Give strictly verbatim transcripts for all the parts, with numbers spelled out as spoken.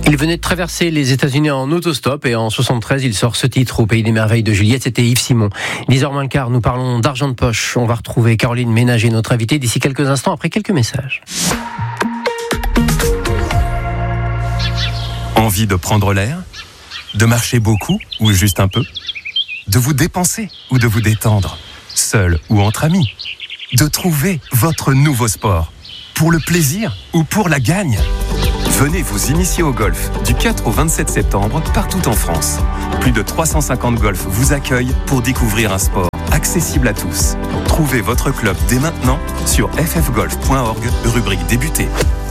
Il venait de traverser les États-Unis en autostop et en soixante-treize, il sort ce titre au Pays des Merveilles de Juliette. C'était Yves Simon. dix heures moins le quart, nous parlons d'argent de poche. On va retrouver Caroline Ménager, notre invitée, d'ici quelques instants après quelques messages. Envie de prendre l'air ? De marcher beaucoup ou juste un peu ? De vous dépenser ou de vous détendre ? Seul ou entre amis ? De trouver votre nouveau sport ? Pour le plaisir ou pour la gagne ? Venez vous initier au golf du quatre au vingt-sept septembre partout en France. Plus de trois cent cinquante golfs vous accueillent pour découvrir un sport accessible à tous. Trouvez votre club dès maintenant sur f f golf point org, rubrique débuter.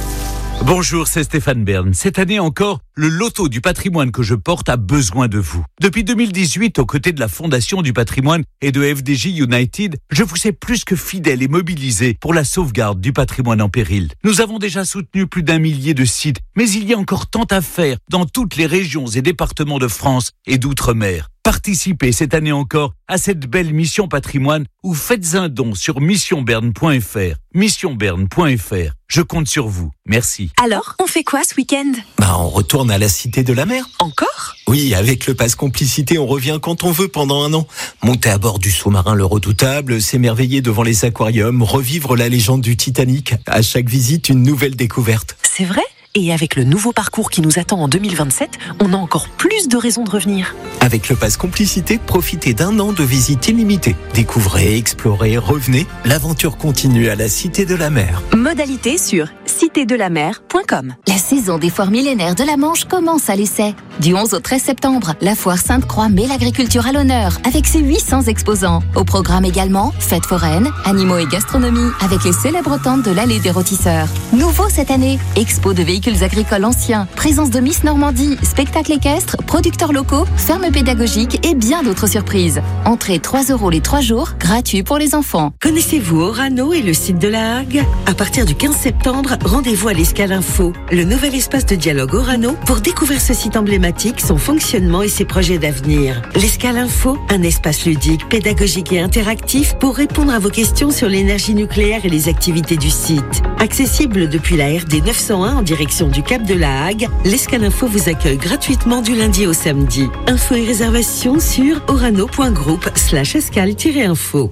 Bonjour, c'est Stéphane Bern. Cette année encore, le loto du patrimoine que je porte a besoin de vous. Depuis deux mille dix-huit, aux côtés de la Fondation du patrimoine et de F D J United, je vous sais plus que fidèle et mobilisé pour la sauvegarde du patrimoine en péril. Nous avons déjà soutenu plus d'un millier de sites, mais il y a encore tant à faire dans toutes les régions et départements de France et d'outre-mer. Participez cette année encore à cette belle mission patrimoine ou faites un don sur mission bern point f r. mission bern point f r. Je compte sur vous. Merci. Alors, on fait quoi ce week-end ? Bah, on retourne à la Cité de la Mer. Encore ? Oui, avec le pass complicité, on revient quand on veut pendant un an. Monter à bord du sous-marin Le Redoutable, s'émerveiller devant les aquariums, revivre la légende du Titanic. À chaque visite, une nouvelle découverte. C'est vrai ? Et avec le nouveau parcours qui nous attend en deux mille vingt-sept, on a encore plus de raisons de revenir. Avec le pass complicité, profitez d'un an de visite illimitée. Découvrez, explorez, revenez. L'aventure continue à la Cité de la Mer. Modalité sur cité de la mer point com. La saison des foires millénaires de la Manche commence à l'essai. Du onze au treize septembre, la foire Sainte-Croix met l'agriculture à l'honneur avec ses huit cents exposants. Au programme également, fêtes foraines, animaux et gastronomie avec les célèbres tentes de l'allée des rôtisseurs. Nouveau cette année, expo de véhicules agricoles anciens, présence de Miss Normandie, spectacles équestres, producteurs locaux, fermes pédagogiques et bien d'autres surprises. Entrée trois euros les trois jours, gratuit pour les enfants. Connaissez-vous Orano et le site de la Hague ? À partir du quinze septembre, rendez-vous à l'Escale Info, le nouvel espace de dialogue Orano, pour découvrir ce site emblématique, son fonctionnement et ses projets d'avenir. L'Escale Info, un espace ludique, pédagogique et interactif pour répondre à vos questions sur l'énergie nucléaire et les activités du site. Accessible depuis la R D neuf cent un en direction du Cap de la Hague, l'Escale Info vous accueille gratuitement du lundi au samedi. Infos et réservations sur orano point group slash escale-info.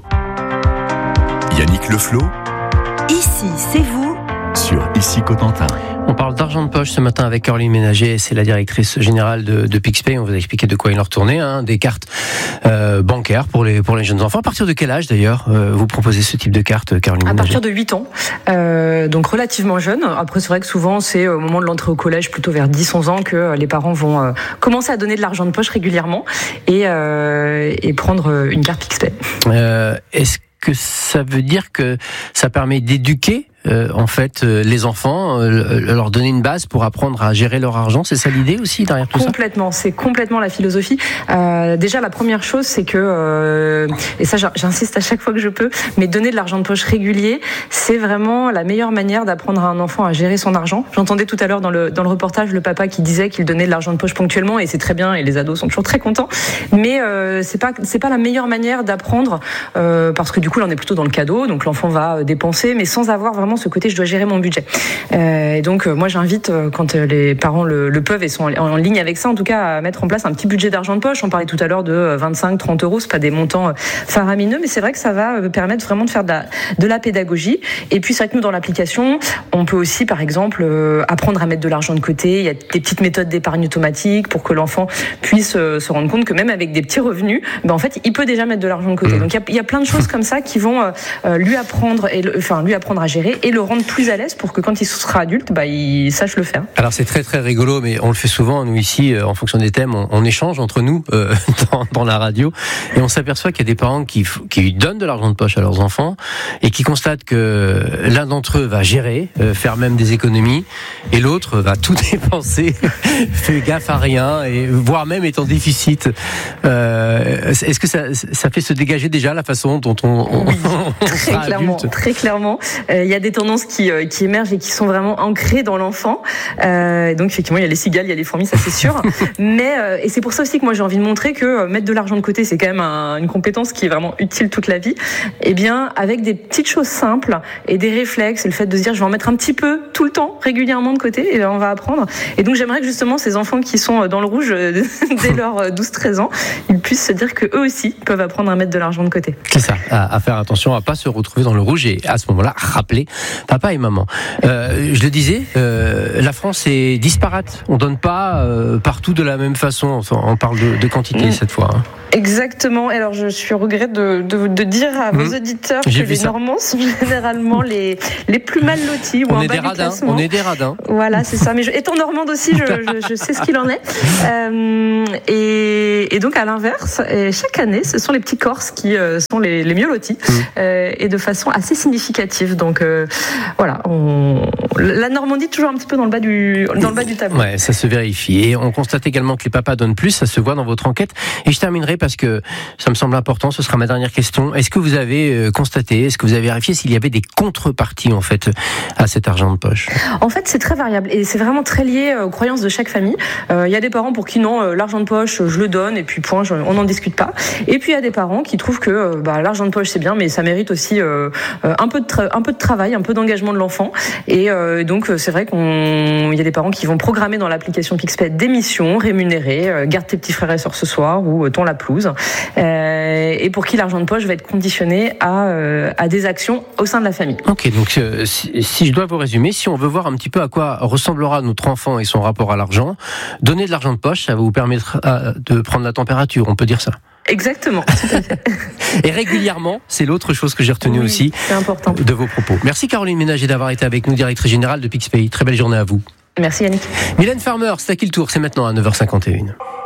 Yannick Leflot, Ici, c'est vous. sur Ici Cotentin. On parle d'argent de poche ce matin avec Caroline Ménager, c'est la directrice générale de, de Pixpay. On vous a expliqué de quoi il en retournait, hein, des cartes euh, bancaires pour les pour les jeunes enfants. À partir de quel âge d'ailleurs euh, vous proposez ce type de carte, Caroline À Ménager ? partir de huit ans, euh, donc relativement jeune. Après, c'est vrai que souvent, c'est au moment de l'entrée au collège, plutôt vers dix onze ans, que les parents vont euh, commencer à donner de l'argent de poche régulièrement et, euh, et prendre une carte Pixpay. Euh, est-ce que ça veut dire que ça permet d'éduquer Euh, en fait, euh, les enfants, euh, leur donner une base pour apprendre à gérer leur argent, c'est ça l'idée aussi derrière tout ça ? Complètement, c'est complètement la philosophie. Euh, déjà, la première chose, c'est que, euh, et ça j'insiste à chaque fois que je peux, mais donner de l'argent de poche régulier, c'est vraiment la meilleure manière d'apprendre à un enfant à gérer son argent. J'entendais tout à l'heure dans le, dans le reportage le papa qui disait qu'il donnait de l'argent de poche ponctuellement, et c'est très bien, et les ados sont toujours très contents, mais euh, c'est pas, c'est pas la meilleure manière d'apprendre, euh, parce que du coup, là, on est plutôt dans le cadeau, donc l'enfant va dépenser, mais sans avoir vraiment ce côté je dois gérer mon budget. Euh, et donc euh, moi j'invite euh, quand euh, les parents le, le peuvent et sont en, en ligne avec ça en tout cas à mettre en place un petit budget d'argent de poche. On parlait tout à l'heure de euh, vingt-cinq trente euros, c'est pas des montants euh, faramineux, mais c'est vrai que ça va euh, permettre vraiment de faire de la, de la pédagogie. Et puis c'est vrai que nous dans l'application on peut aussi par exemple euh, apprendre à mettre de l'argent de côté. Il y a des petites méthodes d'épargne automatique pour que l'enfant puisse euh, se rendre compte que même avec des petits revenus, ben, en fait il peut déjà mettre de l'argent de côté. Mmh. Donc il y, y a plein de choses comme ça qui vont euh, lui apprendre et le, enfin lui apprendre à gérer et le rendre plus à l'aise pour que quand il sera adulte, bah, il sache le faire. Alors c'est très très rigolo, mais on le fait souvent, nous ici, euh, en fonction des thèmes, on, on échange entre nous euh, dans, dans la radio, et on s'aperçoit qu'il y a des parents qui, qui donnent de l'argent de poche à leurs enfants, et qui constatent que l'un d'entre eux va gérer, euh, faire même des économies, et l'autre va tout dépenser, fait gaffe à rien, et voire même est en déficit. Euh, est-ce que ça, ça fait se dégager déjà la façon dont on, on, oui, on très sera clairement, adulte ? Très clairement. Il euh, y a des des tendances qui, euh, qui émergent et qui sont vraiment ancrées dans l'enfant. Euh, donc effectivement, il y a les cigales, il y a les fourmis, ça c'est sûr. Mais euh, et c'est pour ça aussi que moi j'ai envie de montrer que euh, mettre de l'argent de côté, c'est quand même un, une compétence qui est vraiment utile toute la vie. Et bien, avec des petites choses simples et des réflexes, et le fait de se dire je vais en mettre un petit peu tout le temps, régulièrement de côté, et bien on va apprendre. Et donc j'aimerais que justement ces enfants qui sont dans le rouge euh, dès leurs douze treize ans, ils puissent se dire que eux aussi peuvent apprendre à mettre de l'argent de côté. C'est ça, à, à faire attention à pas se retrouver dans le rouge et à ce moment-là rappeler papa et maman. Euh, je le disais, euh, la France est disparate. On donne pas euh, partout de la même façon. On parle de, de quantité mmh. cette fois. Hein. Exactement. Alors je suis au regret de, de, de dire à vos mmh. auditeurs J'ai que les ça. Normands sont généralement les, les plus mal lotis ou on en est bas des du radins. classement. On est des radins. Voilà, c'est ça. Mais je, étant normande aussi, je, je, je sais ce qu'il en est. Euh, et, et donc à l'inverse, et chaque année, ce sont les petits Corses qui euh, sont les, les mieux lotis mmh. euh, et de façon assez significative. Donc euh, voilà, on, la Normandie est toujours un petit peu dans le bas du dans le bas du tableau. Ouais, ça se vérifie. Et on constate également que les papas donnent plus. Ça se voit dans votre enquête. Et je terminerai parce que ça me semble important. Ce sera ma dernière question. Est-ce que vous avez constaté, est-ce que vous avez vérifié s'il y avait des contreparties en fait à cet argent de poche? En fait, c'est très variable et c'est vraiment très lié aux croyances de chaque famille. Il euh, y a des parents pour qui non, euh, l'argent de poche, je le donne et puis point, je, on n'en discute pas. Et puis il y a des parents qui trouvent que euh, bah, l'argent de poche c'est bien, mais ça mérite aussi euh, un peu de tra- un peu de travail, un peu d'engagement de l'enfant. Et euh, donc c'est vrai qu'on, il y a des parents qui vont programmer dans l'application Pixpay des missions rémunérées, euh, garde tes petits frères et sœurs ce soir ou euh, ton la pelouse. Euh, et pour qui l'argent de poche va être conditionné à, euh, à des actions au sein de la famille. Ok, donc euh, si, si je dois vous résumer, si on veut voir un petit peu à quoi ressemblera notre enfant et son rapport à l'argent, donner de l'argent de poche, ça va vous permettre euh, de prendre la température, on peut dire ça. Exactement, tout à fait. Et régulièrement, c'est l'autre chose que j'ai retenue oui, aussi c'est important. De vos propos. Merci Caroline Ménager d'avoir été avec nous, directrice générale de Pixpay. Très belle journée à vous. Merci Yannick. Mylène Farmer, c'est à qui le tour? C'est maintenant à neuf heures cinquante et une.